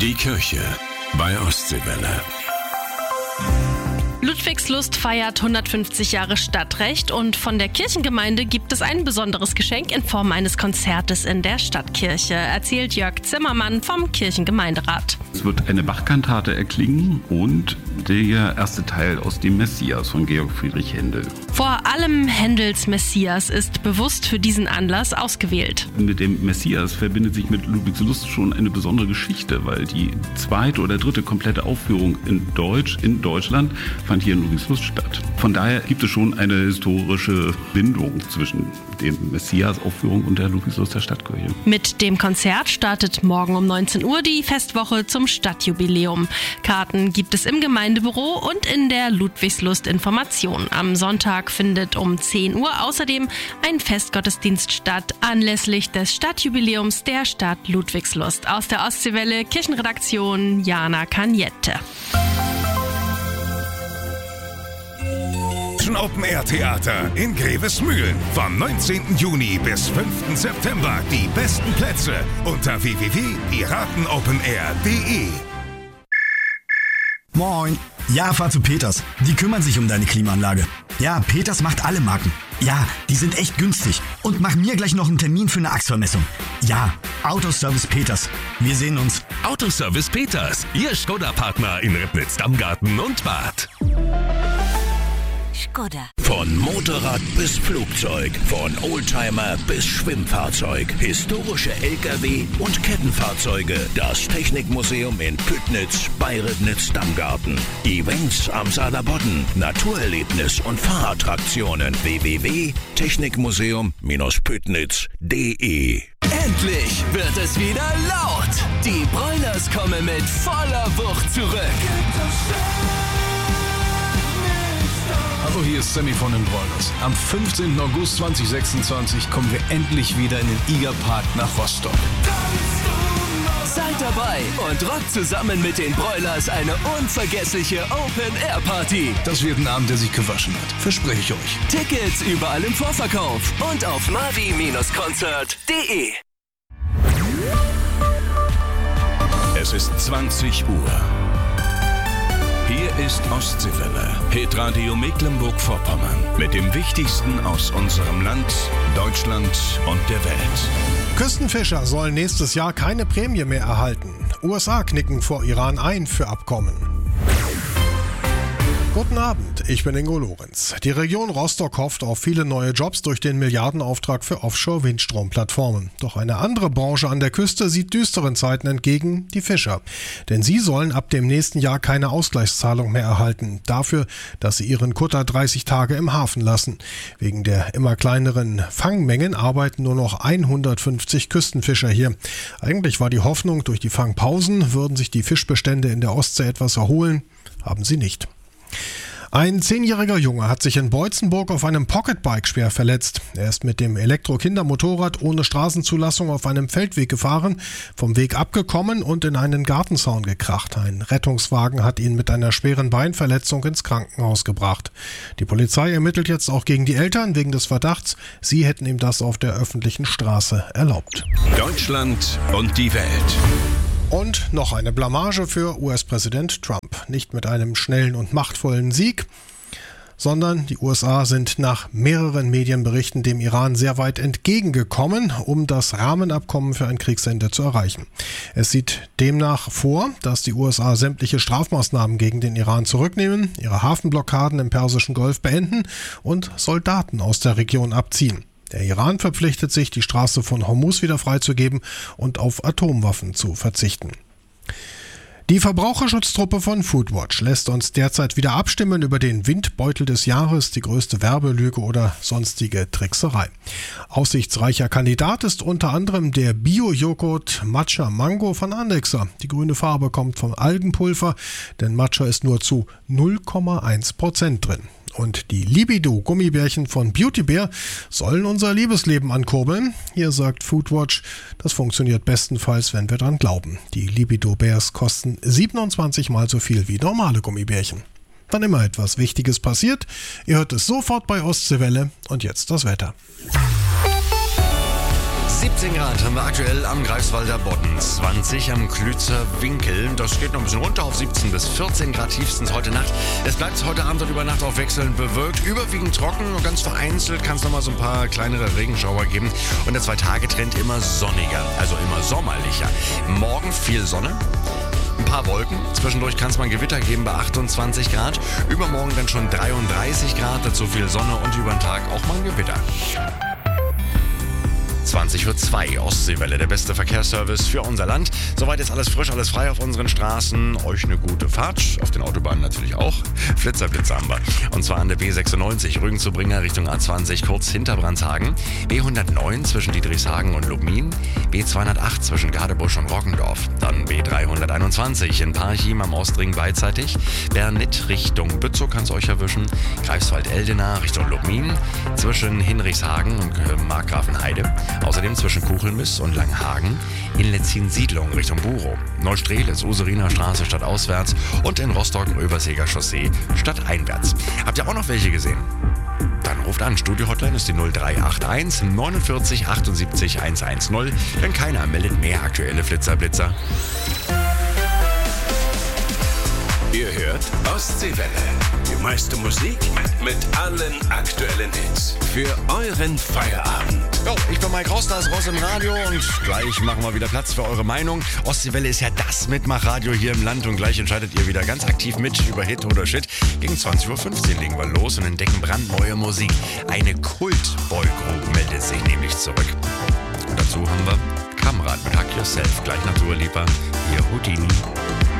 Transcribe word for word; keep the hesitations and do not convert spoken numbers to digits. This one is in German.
Die Kirche bei Ostseewelle. Ludwigslust feiert hundertfünfzig Jahre Stadtrecht und von der Kirchengemeinde gibt es ein besonderes Geschenk in Form eines Konzertes in der Stadtkirche, erzählt Jörg Zimmermann vom Kirchengemeinderat. Es wird eine Bach-Kantate erklingen und der erste Teil aus dem Messias von Georg Friedrich Händel. Vor allem Händels Messias ist bewusst für diesen Anlass ausgewählt. Mit dem Messias verbindet sich mit Ludwigslust schon eine besondere Geschichte, weil die zweite oder dritte komplette Aufführung in Deutsch in Deutschland fand hier in Ludwigslust statt. Von daher gibt es schon eine historische Bindung zwischen dem Messias-Aufführung und der Ludwigsluster Stadtkirche. Mit dem Konzert startet morgen um neunzehn Uhr die Festwoche zum Stadtjubiläum. Karten gibt es im Gemeindebüro und in der Ludwigslust Information. Am Sonntag findet um zehn Uhr außerdem ein Festgottesdienst statt, anlässlich des Stadtjubiläums der Stadt Ludwigslust. Aus der Ostseewelle Kirchenredaktion Jana Cagnette. Open-Air-Theater in Grevesmühlen. Vom neunzehnten Juni bis fünften September. Die besten Plätze unter w w w punkt piratenopenair punkt de. Moin. Ja, fahr zu Peters. Die kümmern sich um deine Klimaanlage. Ja, Peters macht alle Marken. Ja, die sind echt günstig. Und mach mir gleich noch einen Termin für eine Achsvermessung. Ja, Autoservice Peters. Wir sehen uns. Autoservice Peters. Ihr Skoda-Partner in Ribnitz-Dammgarten und Bad. Skoda. Von Motorrad bis Flugzeug, von Oldtimer bis Schwimmfahrzeug, historische L K W und Kettenfahrzeuge. Das Technikmuseum in Püttnitz bei Ribnitz-Dammgarten. Events am Saarlandbodden, Naturerlebnis und Fahrattraktionen. w w w punkt technikmuseum Püttnitz punkt de. Endlich wird es wieder laut. Die Broilers kommen mit voller Wucht zurück. Hallo, hier ist Sammy von den Broilers. Am fünfzehnten August zweitausendsechsundzwanzig kommen wir endlich wieder in den Igerpark nach Rostock. Seid dabei und rockt zusammen mit den Broilers eine unvergessliche Open-Air-Party. Das wird ein Abend, der sich gewaschen hat. Verspreche ich euch. Tickets überall im Vorverkauf und auf mavi Konzert punkt de. Es ist zwanzig Uhr. Hier ist Ostseewelle, Hitradio Mecklenburg-Vorpommern. Mit dem Wichtigsten aus unserem Land, Deutschland und der Welt. Küstenfischer sollen nächstes Jahr keine Prämie mehr erhalten. U S A knicken vor Iran ein für Abkommen. Guten Abend, ich bin Ingo Lorenz. Die Region Rostock hofft auf viele neue Jobs durch den Milliardenauftrag für Offshore-Windstromplattformen. Doch eine andere Branche an der Küste sieht düsteren Zeiten entgegen, die Fischer. Denn sie sollen ab dem nächsten Jahr keine Ausgleichszahlung mehr erhalten. Dafür, dass sie ihren Kutter dreißig Tage im Hafen lassen. Wegen der immer kleineren Fangmengen arbeiten nur noch hundertfünfzig Küstenfischer hier. Eigentlich war die Hoffnung, durch die Fangpausen würden sich die Fischbestände in der Ostsee etwas erholen. Haben sie nicht. Ein zehnjähriger Junge hat sich in Beutzenburg auf einem Pocketbike schwer verletzt. Er ist mit dem Elektro-Kindermotorrad ohne Straßenzulassung auf einem Feldweg gefahren, vom Weg abgekommen und in einen Gartenzaun gekracht. Ein Rettungswagen hat ihn mit einer schweren Beinverletzung ins Krankenhaus gebracht. Die Polizei ermittelt jetzt auch gegen die Eltern wegen des Verdachts, sie hätten ihm das auf der öffentlichen Straße erlaubt. Deutschland und die Welt. Und noch eine Blamage für U S-Präsident Trump. Nicht mit einem schnellen und machtvollen Sieg, sondern die U S A sind nach mehreren Medienberichten dem Iran sehr weit entgegengekommen, um das Rahmenabkommen für ein Kriegsende zu erreichen. Es sieht demnach vor, dass die U S A sämtliche Strafmaßnahmen gegen den Iran zurücknehmen, ihre Hafenblockaden im Persischen Golf beenden und Soldaten aus der Region abziehen. Der Iran verpflichtet sich, die Straße von Hormuz wieder freizugeben und auf Atomwaffen zu verzichten. Die Verbraucherschütztruppe von Foodwatch lässt uns derzeit wieder abstimmen über den Windbeutel des Jahres, die größte Werbelüge oder sonstige Trickserei. Aussichtsreicher Kandidat ist unter anderem der Bio-Joghurt Matcha Mango von Andexa. Die grüne Farbe kommt vom Algenpulver, denn Matcha ist nur zu null Komma eins Prozent drin. Und die Libido-Gummibärchen von Beauty Bear sollen unser Liebesleben ankurbeln. Hier sagt Foodwatch, das funktioniert bestenfalls, wenn wir dran glauben. Die Libido Bears kosten siebenundzwanzig Mal so viel wie normale Gummibärchen. Wann immer etwas Wichtiges passiert, ihr hört es sofort bei Ostseewelle und jetzt das Wetter. siebzehn Grad haben wir aktuell am Greifswalder Bodden, zwanzig am Klützer Winkel. Das geht noch ein bisschen runter auf siebzehn bis vierzehn Grad tiefstens heute Nacht. Es bleibt heute Abend und über Nacht auch wechselnd bewölkt, überwiegend trocken und ganz vereinzelt kann es noch mal so ein paar kleinere Regenschauer geben. Und der Zwei-Tage-Trend immer sonniger, also immer sommerlicher. Morgen viel Sonne. Ein paar Wolken, zwischendurch kann es mal ein Gewitter geben bei achtundzwanzig Grad. Übermorgen dann schon dreiunddreißig Grad, dazu viel Sonne und über den Tag auch mal ein Gewitter. zwanzig Uhr zwei, Ostseewelle, der beste Verkehrsservice für unser Land. Soweit ist alles frisch, alles frei auf unseren Straßen. Euch eine gute Fahrt, auf den Autobahnen natürlich auch. Flitzer, Blitzer haben wir. Und zwar an der B sechsundneunzig, Rügen zu Bringer Richtung A zwanzig, kurz hinter Brandshagen. B hundertneun zwischen Diedrichshagen und Lubmin. B zweihundertacht zwischen Gadebusch und Roggendorf. Dann B dreihunderteinundzwanzig in Parchim am Ostring beidseitig. Bernit Richtung Bützow kann es euch erwischen. Greifswald-Eldena Richtung Lubmin. Zwischen Hinrichshagen und Markgrafenheide. Außerdem zwischen Kuchelmiss und Langhagen, in Letzin-Siedlung Richtung Burow, Neustrelitz, Useriner Straße stadtauswärts und in Rostock-Röberseger Chaussee stadteinwärts. Habt ihr auch noch welche gesehen? Dann ruft an, Studio-Hotline ist die null drei acht eins neunundvierzig achtundsiebzig hundertzehn, denn keiner meldet mehr aktuelle Flitzer-Blitzer. Ihr hört Ostseewelle. Die meiste Musik mit allen aktuellen Hits. Für euren Feierabend. Jo, ich bin Mike Ross, da ist Ross im Radio und gleich machen wir wieder Platz für eure Meinung. Ostseewelle ist ja das Mitmachradio hier im Land und gleich entscheidet ihr wieder ganz aktiv mit über Hit oder Shit. Gegen zwanzig Uhr fünfzehn legen wir los und entdecken brandneue Musik. Eine Kult-Boygroup meldet sich nämlich zurück. Und dazu haben wir Kamrat mit Hack Yourself, gleich nach Dua Lipa, hier Houdini.